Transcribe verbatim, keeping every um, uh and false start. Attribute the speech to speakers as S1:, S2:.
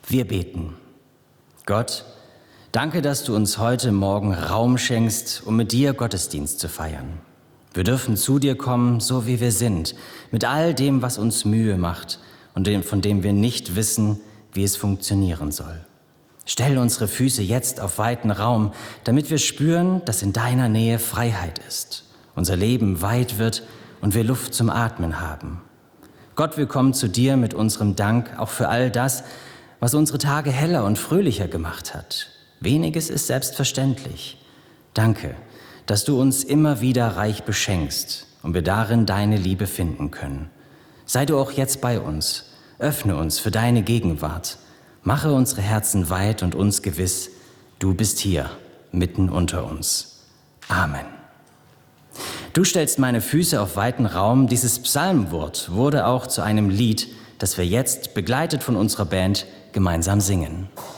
S1: Wir beten. Gott, danke, dass du uns heute Morgen Raum schenkst, um mit dir Gottesdienst zu feiern. Wir dürfen zu dir kommen, so wie wir sind, mit all dem, was uns Mühe macht und dem, von dem wir nicht wissen, wie es funktionieren soll. Stell unsere Füße jetzt auf weiten Raum, damit wir spüren, dass in deiner Nähe Freiheit ist, unser Leben weit wird und wir Luft zum Atmen haben. Gott, wir kommen zu dir mit unserem Dank auch für all das, was unsere Tage heller und fröhlicher gemacht hat. Weniges ist selbstverständlich. Danke, dass du uns immer wieder reich beschenkst und wir darin deine Liebe finden können. Sei du auch jetzt bei uns, öffne uns für deine Gegenwart. Mache unsere Herzen weit und uns gewiss, du bist hier, mitten unter uns. Amen. Du stellst meine Füße auf weiten Raum. Dieses Psalmwort wurde auch zu einem Lied, das wir jetzt, begleitet von unserer Band, gemeinsam singen.